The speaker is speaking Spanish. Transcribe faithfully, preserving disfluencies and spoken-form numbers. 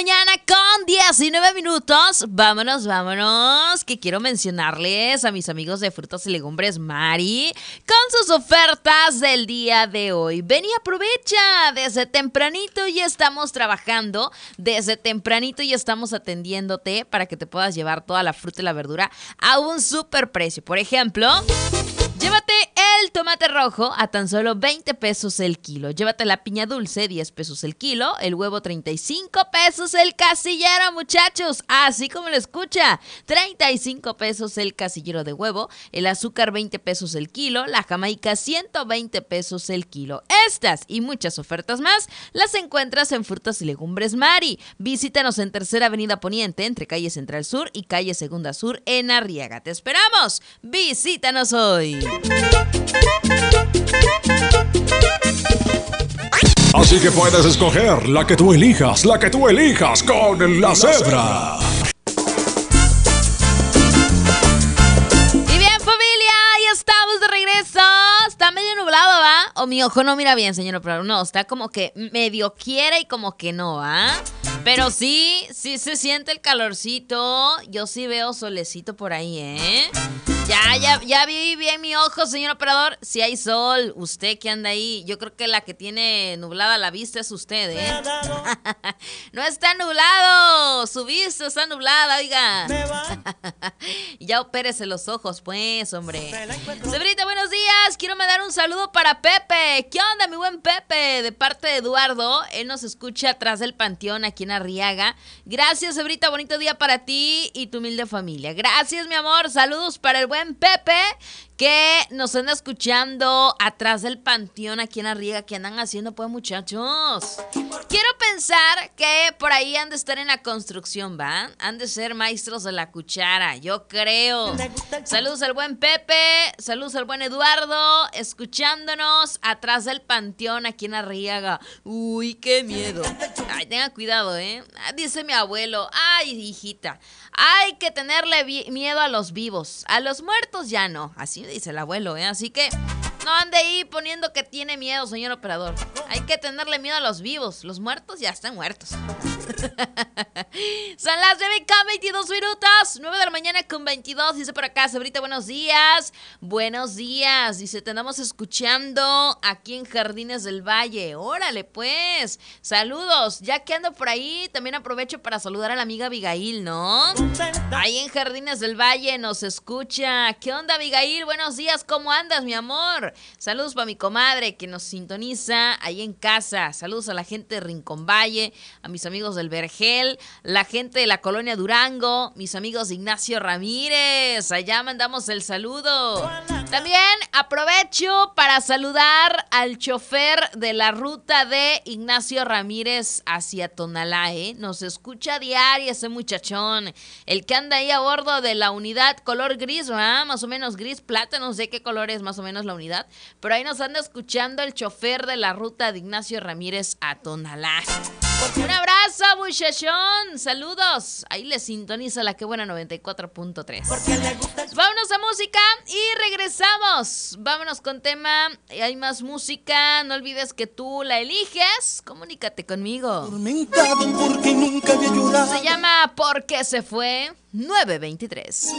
mañana con diecinueve minutos. Vámonos, vámonos, que quiero mencionarles a mis amigos de Frutas y Legumbres Mari con sus ofertas del día de hoy. Ven y aprovecha, desde tempranito ya estamos trabajando, desde tempranito ya estamos atendiéndote para que te puedas llevar toda la fruta y la verdura a un super precio. Por ejemplo, llévate el tomate rojo a tan solo veinte pesos el kilo. Llévate la piña dulce, diez pesos el kilo. El huevo, treinta y cinco pesos el casillero, muchachos. Así como lo escucha. treinta y cinco pesos el casillero de huevo. El azúcar, veinte pesos el kilo. La jamaica, ciento veinte pesos el kilo. Estas y muchas ofertas más las encuentras en Frutas y Legumbres Mari. Visítanos en Tercera Avenida Poniente, entre calle Central Sur y calle Segunda Sur en Arriaga. Te esperamos. Visítanos hoy. Así que puedes escoger la que tú elijas, la que tú elijas con la cebra. Y bien, familia, ya estamos de regreso. Está medio nublado, ¿va? O mi ojo no mira bien, señor, pero no, está como que medio quiere y como que no, ¿va? Pero sí, sí se siente el calorcito. Yo sí veo solecito por ahí, ¿eh? Ya, ya, ya vi bien mi ojo, señor operador. Si hay sol, usted que anda ahí. Yo creo que la que tiene nublada la vista es usted, ¿eh? No está nublado, su vista está nublada, oiga. Ya opérese los ojos, pues, hombre. Cebrita, buenos días. Quiero mandar un saludo para Pepe. ¿Qué onda, mi buen Pepe? De parte de Eduardo. Él nos escucha atrás del panteón aquí en Arriaga. Gracias, Cebrita. Bonito día para ti y tu humilde familia. Gracias, mi amor. Saludos para el buen Pepe, que nos anda escuchando atrás del panteón aquí en Arriaga. ¿Qué andan haciendo, pues, muchachos? Quiero pensar que por ahí han de estar en la construcción, ¿va? Han de ser maestros de la cuchara, yo creo. Saludos al buen Pepe, saludos al buen Eduardo, escuchándonos atrás del panteón aquí en Arriaga. Uy, qué miedo. Ay, tenga cuidado, ¿eh? Dice mi abuelo, ay, hijita, hay que tenerle vi- miedo a los vivos, a los muertos ya no. Así dice el abuelo, ¿eh? Así que no ande ahí poniendo que tiene miedo, señor operador. Hay que tenerle miedo a los vivos. Los muertos ya están muertos. Son las nueve con veintidós minutos. nueve de la mañana con veintidós. Dice por acá, Cebrita, buenos días. Buenos días. Dice, te andamos escuchando aquí en Jardines del Valle. Órale, pues. Saludos. Ya que ando por ahí, también aprovecho para saludar a la amiga Abigail, ¿no? Ahí en Jardines del Valle nos escucha. ¿Qué onda, Abigail? Buenos días. ¿Cómo andas, mi amor? Saludos para mi comadre que nos sintoniza ahí en casa. Saludos a la gente de Rincón Valle, a mis amigos del Vergel, la gente de la colonia Durango, mis amigos de Ignacio Ramírez. Allá mandamos el saludo. También aprovecho para saludar al chofer de la ruta de Ignacio Ramírez hacia Tonalá, ¿eh? Nos escucha a diario ese muchachón. El que anda ahí a bordo de la unidad color gris, ¿verdad? Más o menos gris plata, no sé qué color es más o menos la unidad. Pero ahí nos anda escuchando el chofer de la ruta de Ignacio Ramírez a Tonalá. Un abrazo, muchachón. Saludos. Ahí le sintoniza la que buena noventa y cuatro punto tres. Vámonos a música y regresamos. Vámonos con tema. Hay más música. No olvides que tú la eliges. Comunícate conmigo. Porque nunca había llorado. Se llama ¿Por qué se fue? nueve veintitrés.